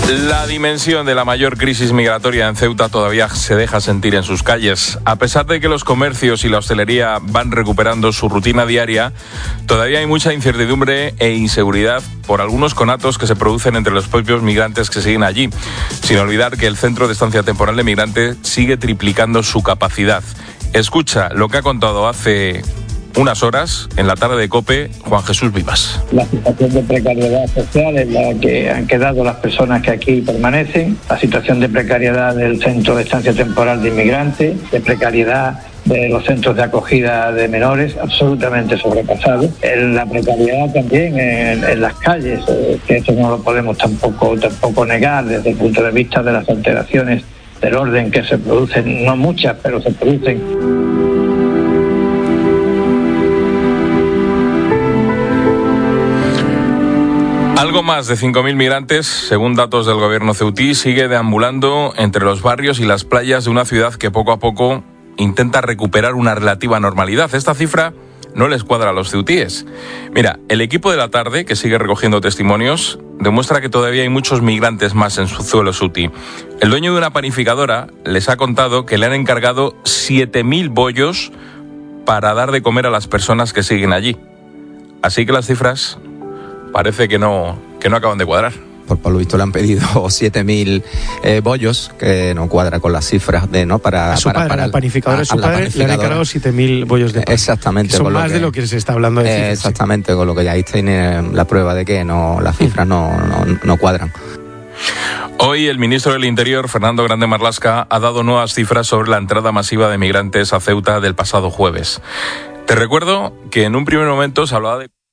La dimensión de la mayor crisis migratoria en Ceuta todavía se deja sentir en sus calles. A pesar de que los comercios y la hostelería van recuperando su rutina diaria, todavía hay mucha incertidumbre e inseguridad por algunos conatos que se producen entre los propios migrantes que siguen allí. Sin olvidar que el Centro de Estancia Temporal de Migrantes sigue triplicando su capacidad. Escucha lo que ha contado hace unas horas, en la tarde de COPE, Juan Jesús Vivas. La situación de precariedad social en la que han quedado las personas que aquí permanecen, la situación de precariedad del Centro de Estancia Temporal de Inmigrantes, de precariedad de los centros de acogida de menores, absolutamente sobrepasados. La precariedad también en las calles, que eso no lo podemos tampoco negar desde el punto de vista de las alteraciones del orden que se producen, no muchas, pero se producen. Algo más de 5.000 migrantes, según datos del gobierno ceutí, sigue deambulando entre los barrios y las playas de una ciudad que poco a poco intenta recuperar una relativa normalidad. Esta cifra no les cuadra a los ceutíes. Mira, el equipo de la tarde, que sigue recogiendo testimonios, demuestra que todavía hay muchos migrantes más en su suelo ceutí. El dueño de una panificadora les ha contado que le han encargado 7.000 bollos para dar de comer a las personas que siguen allí. Así que las cifras parece que no acaban de cuadrar. Por lo visto le han pedido 7.000 bollos, que no cuadra con las cifras de para la panificadora de su padre le han encargado 7.000 bollos de pan. Exactamente. Son más de lo que se está hablando de cifras. Exactamente, sí. Con lo que ya ahí tiene la prueba de que las cifras no cuadran. Hoy el ministro del Interior, Fernando Grande Marlaska, ha dado nuevas cifras sobre la entrada masiva de migrantes a Ceuta del pasado jueves. Te recuerdo que en un primer momento se hablaba de